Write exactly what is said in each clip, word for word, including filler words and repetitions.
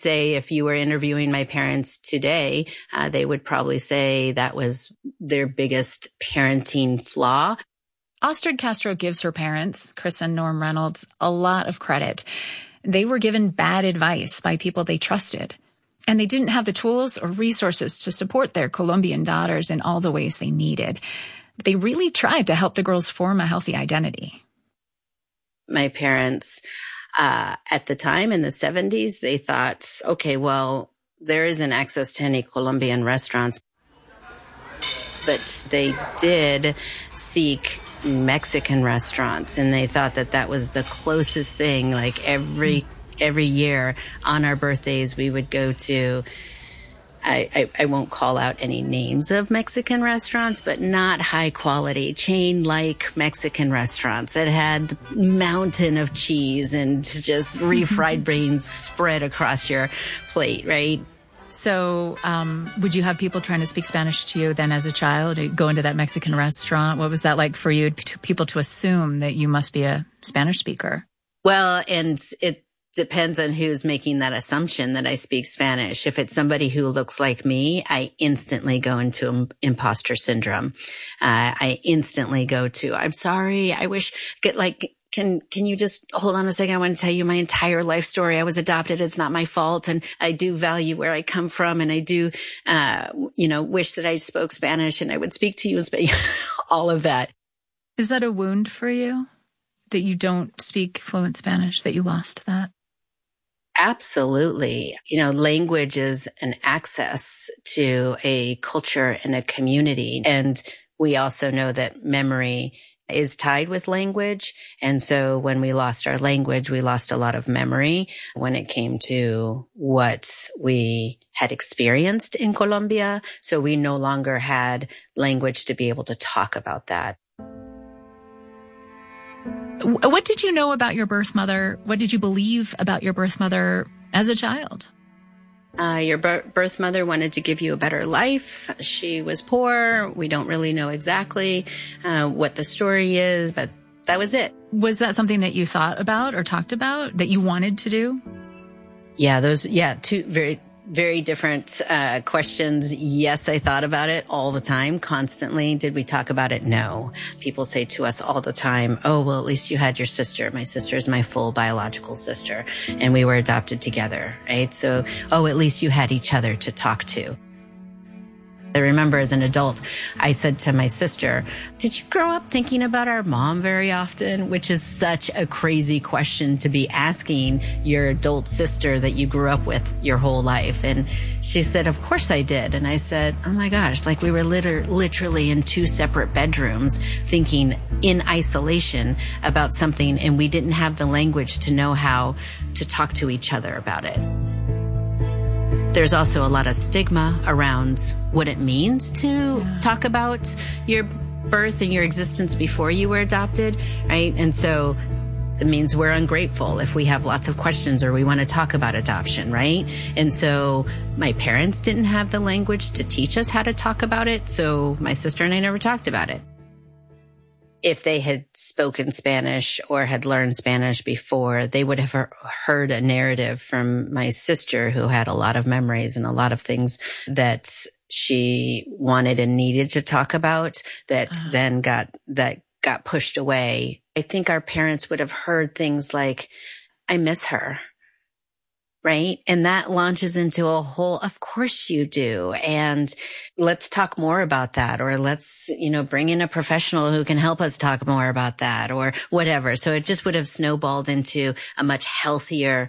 Say if you were interviewing my parents today, uh, they would probably say that was their biggest parenting flaw. Astrid Castro gives her parents, Chris and Norm Reynolds, a lot of credit. They were given bad advice by people they trusted, and they didn't have the tools or resources to support their Colombian daughters in all the ways they needed. But they really tried to help the girls form a healthy identity. My parents, uh, at the time in the seventies, they thought, okay, well, there isn't access to any Colombian restaurants, but they did seek Mexican restaurants, and they thought that that was the closest thing. Like every every year on our birthdays, we would go to, I, I, I won't call out any names of Mexican restaurants, but not high quality chain like Mexican restaurants that had mountain of cheese and just refried brains spread across your plate, right? So um, would you have people trying to speak Spanish to you then as a child? You'd go into that Mexican restaurant. What was that like for you, to people to assume that you must be a Spanish speaker? Well, and it depends on who's making that assumption that I speak Spanish. If it's somebody who looks like me, I instantly go into im- imposter syndrome. Uh, I instantly go to, I'm sorry, I wish, get like, Can can you just hold on a second? I want to tell you my entire life story. I was adopted. It's not my fault. And I do value where I come from. And I do, uh, you know, wish that I spoke Spanish and I would speak to you in Spanish, all of that. Is that a wound for you, that you don't speak fluent Spanish, that you lost that? Absolutely. You know, language is an access to a culture and a community. And we also know that memory is tied with language. And so when we lost our language, we lost a lot of memory when it came to what we had experienced in Colombia. So we no longer had language to be able to talk about that. What did you know about your birth mother? What did you believe about your birth mother as a child? Uh, your birth mother wanted to give you a better life. She was poor. We don't really know exactly uh, what the story is, but that was it. Was that something that you thought about or talked about that you wanted to do? Yeah, those, yeah, two very, very different uh, questions. Yes, I thought about it all the time, constantly. Did we talk about it? No. People say to us all the time, oh, well, at least you had your sister. My sister is my full biological sister, and we were adopted together, right? So, oh, at least you had each other to talk to. I remember as an adult, I said to my sister, did you grow up thinking about our mom very often? Which is such a crazy question to be asking your adult sister that you grew up with your whole life. And she said, of course I did. And I said, oh my gosh, like we were liter- literally in two separate bedrooms thinking in isolation about something, and we didn't have the language to know how to talk to each other about it. There's also a lot of stigma around what it means to yeah. talk about your birth and your existence before you were adopted, right? And so it means we're ungrateful if we have lots of questions or we want to talk about adoption, right? And so my parents didn't have the language to teach us how to talk about it, so my sister and I never talked about it. If they had spoken Spanish or had learned Spanish before, they would have heard a narrative from my sister who had a lot of memories and a lot of things that she wanted and needed to talk about that uh. then got, that got pushed away. I think our parents would have heard things like, I miss her. Right? And that launches into a whole, of course you do. And let's talk more about that. Or let's, you know, bring in a professional who can help us talk more about that or whatever. So it just would have snowballed into a much healthier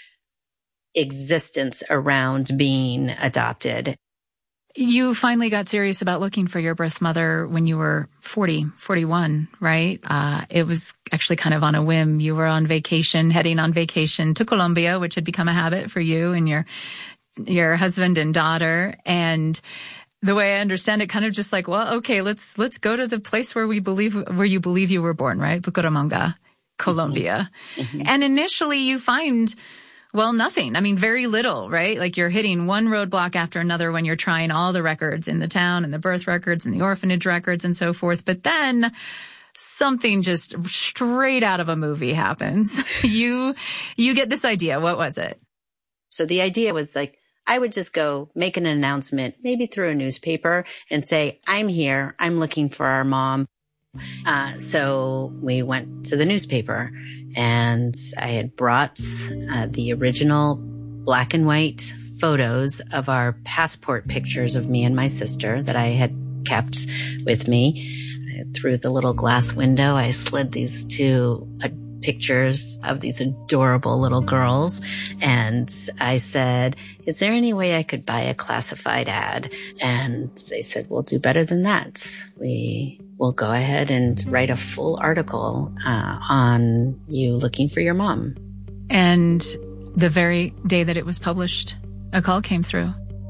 existence around being adopted. You finally got serious about looking for your birth mother when you were forty, forty-one, right? Uh, it was actually kind of on a whim. You were on vacation, heading on vacation to Colombia, which had become a habit for you and your, your husband and daughter. And the way I understand it, kind of just like, well, okay, let's, let's go to the place where we believe, where you believe you were born, right? Bucaramanga, Colombia. Mm-hmm. And initially you find, well, nothing. I mean, very little, right? Like you're hitting one roadblock after another when you're trying all the records in the town and the birth records and the orphanage records and so forth. But then something just straight out of a movie happens. you, you get this idea. What was it? So the idea was like, I would just go make an announcement, maybe through a newspaper, and say, I'm here. I'm looking for our mom. Uh, so we went to the newspaper, and I had brought uh, the original black and white photos of our passport pictures of me and my sister that I had kept with me. Through the little glass window, I slid these two uh, pictures of these adorable little girls. And I said, is there any way I could buy a classified ad? And they said, we'll do better than that. We will go ahead and write a full article uh, on you looking for your mom. And the very day that it was published, a call came through.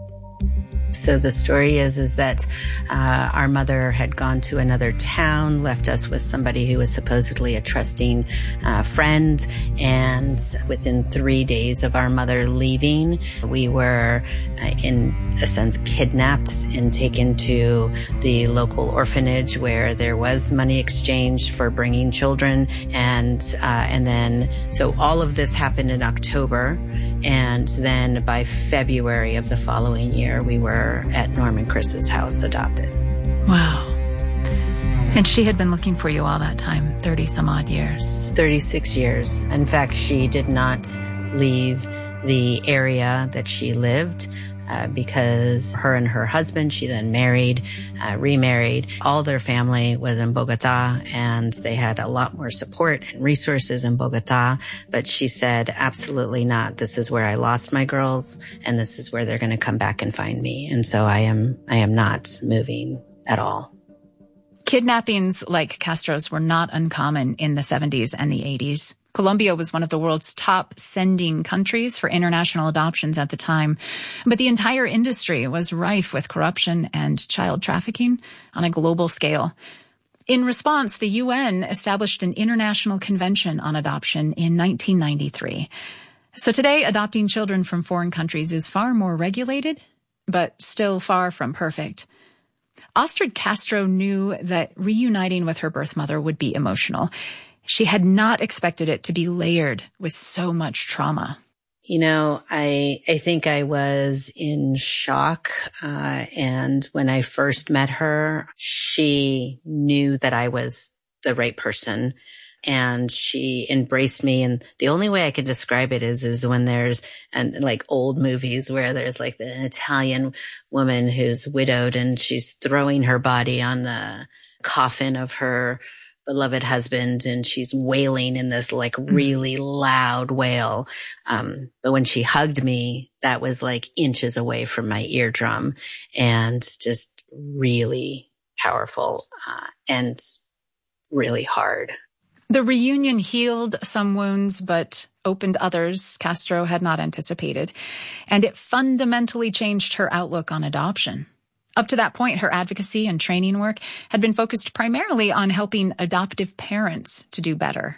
So the story is, is that uh, our mother had gone to another town, left us with somebody who was supposedly a trusting uh, friend. And within three days of our mother leaving, we were, uh, in a sense, kidnapped and taken to the local orphanage where there was money exchanged for bringing children. And, uh, and then, so all of this happened in October. And then by February of the following year, we were at Norman Chris's house, adopted. Wow. And she had been looking for you all that time, thirty some odd years. thirty-six years. In fact, she did not leave the area that she lived uh, because her and her husband, she then married, uh, remarried. All their family was in Bogota, and they had a lot more support and resources in Bogota. But she said, absolutely not. This is where I lost my girls, and this is where they're going to come back and find me. And so I am, I am not moving at all. Kidnappings like Castro's were not uncommon in the seventies and the eighties. Colombia was one of the world's top sending countries for international adoptions at the time. But the entire industry was rife with corruption and child trafficking on a global scale. In response, the U N established an international convention on adoption in nineteen ninety-three. So today, adopting children from foreign countries is far more regulated, but still far from perfect. Astrid Castro knew that reuniting with her birth mother would be emotional. She had not expected it to be layered with so much trauma. You know, I I think I was in shock. Uh, and when I first met her, she knew that I was the right person. And she embraced me. And the only way I can describe it is, is when there's and like old movies where there's like the Italian woman who's widowed and she's throwing her body on the coffin of her beloved husband, and she's wailing in this like really loud wail. Um, but when she hugged me, that was like inches away from my eardrum, and just really powerful, uh, and really hard. The reunion healed some wounds, but opened others Castro had not anticipated. And it fundamentally changed her outlook on adoption. Up to that point, her advocacy and training work had been focused primarily on helping adoptive parents to do better.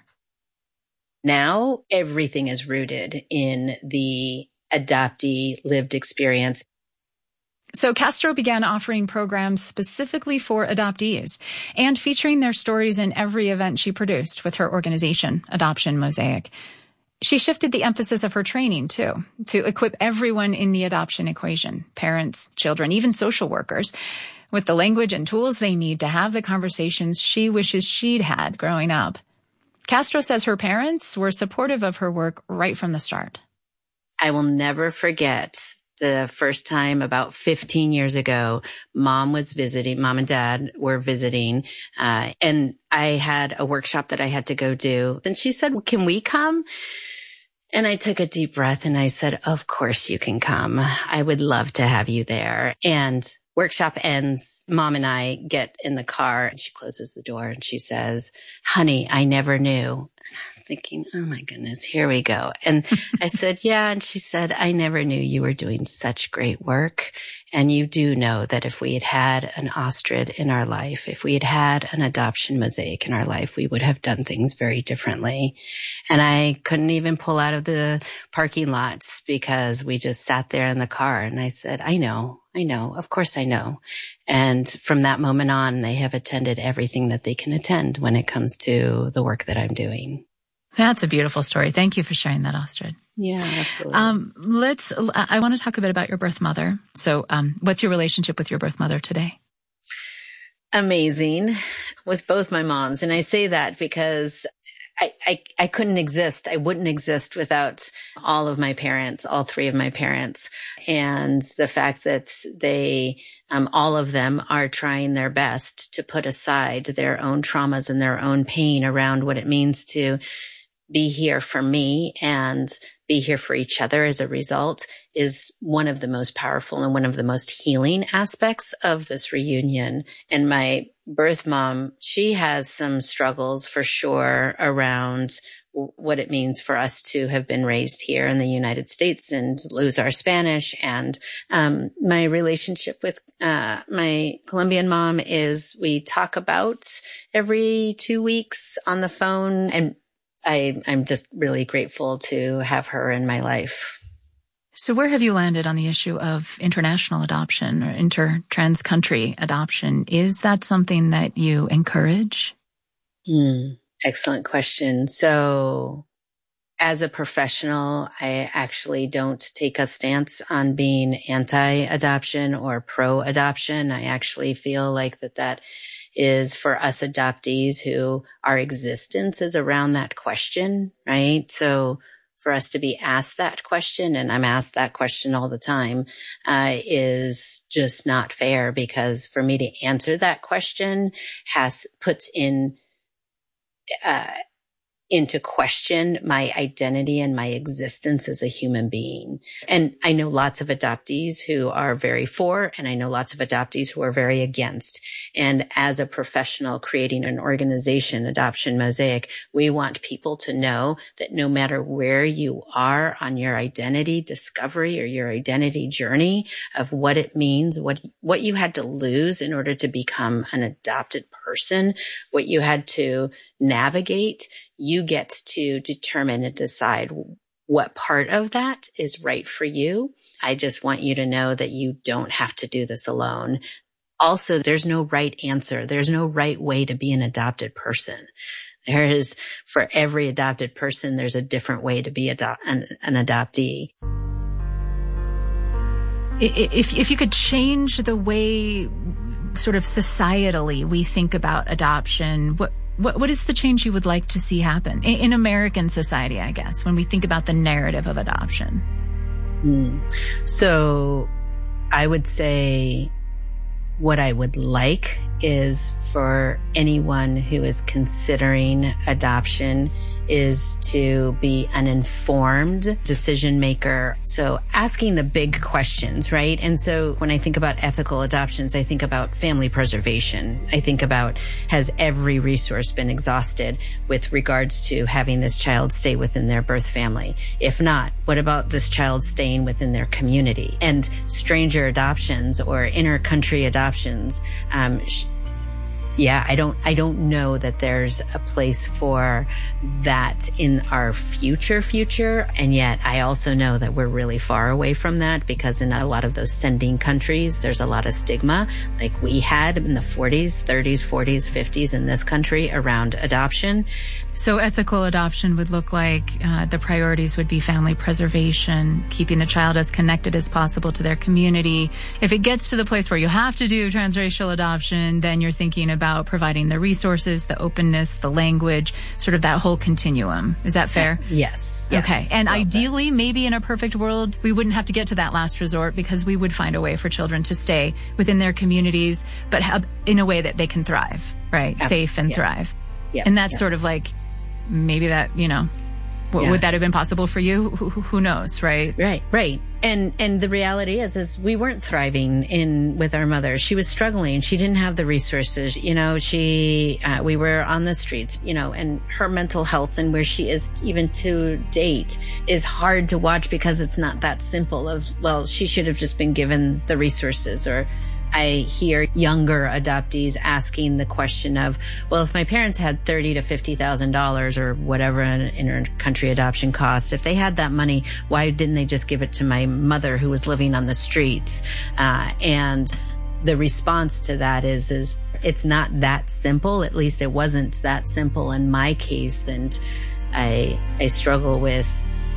Now, everything is rooted in the adoptee lived experience. So Castro began offering programs specifically for adoptees and featuring their stories in every event she produced with her organization, Adoption Mosaic. She shifted the emphasis of her training, too, to equip everyone in the adoption equation, parents, children, even social workers, with the language and tools they need to have the conversations she wishes she'd had growing up. Castro says her parents were supportive of her work right from the start. I will never forget the first time about fifteen years ago, mom was visiting, mom and dad were visiting, uh, and I had a workshop that I had to go do. And she said, can we come? And I took a deep breath and I said, of course you can come. I would love to have you there. And workshop ends. Mom and I get in the car and she closes the door and she says, honey, I never knew. Thinking, oh my goodness, here we go. And I said, yeah. And she said, I never knew you were doing such great work. And you do know that if we had had an Astrid in our life, if we had had an Adoption Mosaic in our life, we would have done things very differently. And I couldn't even pull out of the parking lots because we just sat there in the car. And I said, I know, I know, of course I know. And from that moment on, they have attended everything that they can attend when it comes to the work that I'm doing. That's a beautiful story. Thank you for sharing that, Astrid. Yeah, absolutely. Um, let's, I want to talk a bit about your birth mother. So, um, what's your relationship with your birth mother today? Amazing with both my moms. And I say that because I, I, I couldn't exist. I wouldn't exist without all of my parents, all three of my parents. And the fact that they, um, all of them are trying their best to put aside their own traumas and their own pain around what it means to be here for me and be here for each other as a result is one of the most powerful and one of the most healing aspects of this reunion. And my birth mom, she has some struggles for sure around what it means for us to have been raised here in the United States and lose our Spanish. And um, my relationship with uh, my Colombian mom is we talk about every two weeks on the phone, and I, I'm just really grateful to have her in my life. So where have you landed on the issue of international adoption or inter-trans-country adoption? Is that something that you encourage? Mm, excellent question. So as a professional, I actually don't take a stance on being anti-adoption or pro-adoption. I actually feel like that that is for us adoptees who our existence is around that question, right? So for us to be asked that question, and I'm asked that question all the time, uh, is just not fair, because for me to answer that question has puts in, uh, into question my identity and my existence as a human being. And I know lots of adoptees who are very for, and I know lots of adoptees who are very against. And as a professional creating an organization, Adoption Mosaic, we want people to know that no matter where you are on your identity discovery or your identity journey of what it means, what, what you had to lose in order to become an adopted person, what you had to navigate, you get to determine and decide what part of that is right for you. I just want you to know that you don't have to do this alone. Also, there's no right answer. There's no right way to be an adopted person. There is, for every adopted person, there's a different way to be ado- an, an adoptee. If, if you could change the way sort of societally we think about adoption, what What, what is the change you would like to see happen in, in American society, I guess, when we think about the narrative of adoption? Mm. So I would say what I would like is for anyone who is considering adoption is to be an informed decision maker. So asking the big questions, right? And so when I think about ethical adoptions, I think about family preservation. I think about, has every resource been exhausted with regards to having this child stay within their birth family? If not, what about this child staying within their community? And stranger adoptions or inter-country adoptions, um, sh- Yeah, I don't, I don't know that there's a place for that in our future future. And yet I also know that we're really far away from that, because in a lot of those sending countries, there's a lot of stigma like we had in the forties, thirties, forties, fifties in this country around adoption. So ethical adoption would look like uh, the priorities would be family preservation, keeping the child as connected as possible to their community. If it gets to the place where you have to do transracial adoption, then you're thinking about providing the resources, the openness, the language, sort of that whole continuum. Is that fair? Yes. Okay. Yes. And Well ideally, said. maybe in a perfect world, we wouldn't have to get to that last resort, because we would find a way for children to stay within their communities, but have, in a way that they can thrive, right? Absolutely. Safe and Yeah. thrive. Yeah. And that's Yeah. sort of like, maybe that, you know, w- Yeah. would that have been possible for you? Who, who knows, right? Right, right. And, and the reality is, is we weren't thriving in, with our mother. She was struggling. She didn't have the resources. You know, she, uh, we were on the streets, you know, and her mental health and where she is even to date is hard to watch, because it's not that simple of, well, she should have just been given the resources. Or I hear younger adoptees asking the question of, well, if my parents had thirty to fifty thousand dollars or whatever an inter-country adoption costs, if they had that money, why didn't they just give it to my mother who was living on the streets? Uh, and the response to that is, is it's not that simple. At least it wasn't that simple in my case. And I, I struggle with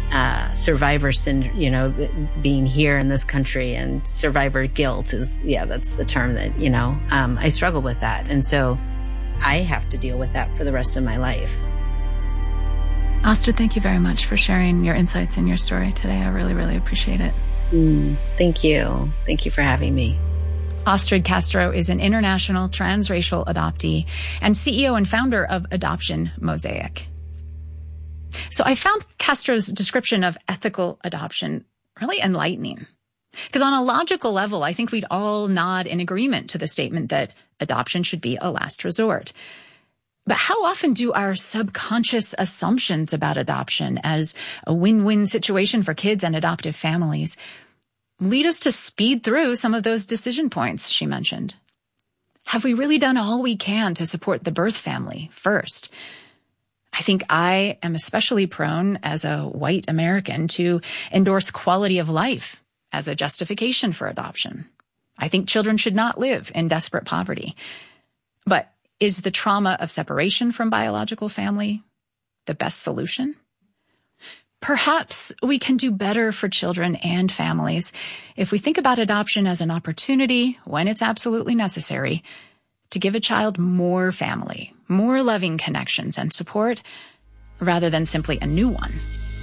uh, survivor syndrome, you know, being here in this country, and survivor guilt is, yeah, that's the term that, you know, um, I struggle with that. And so I have to deal with that for the rest of my life. Astrid, thank you very much for sharing your insights and your story today. I really, really appreciate it. Mm, thank you. Thank you for having me. Astrid Castro is an international transracial adoptee and C E O and founder of Adoption Mosaic. So I found Castro's description of ethical adoption really enlightening. Because on a logical level, I think we'd all nod in agreement to the statement that adoption should be a last resort. But how often do our subconscious assumptions about adoption as a win-win situation for kids and adoptive families lead us to speed through some of those decision points she mentioned? Have we really done all we can to support the birth family first? I think I am especially prone as a white American to endorse quality of life as a justification for adoption. I think children should not live in desperate poverty. But is the trauma of separation from biological family the best solution? Perhaps we can do better for children and families if we think about adoption as an opportunity, when it's absolutely necessary, to give a child more family, more loving connections and support, rather than simply a new one.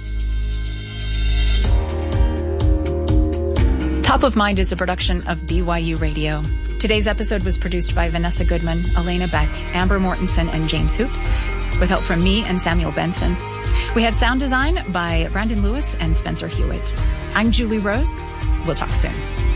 Top of Mind is a production of B Y U Radio. Today's episode was produced by Vanessa Goodman, Elena Beck, Amber Mortensen, and James Hoops, with help from me and Samuel Benson. We had sound design by Brandon Lewis and Spencer Hewitt. I'm Julie Rose. We'll talk soon.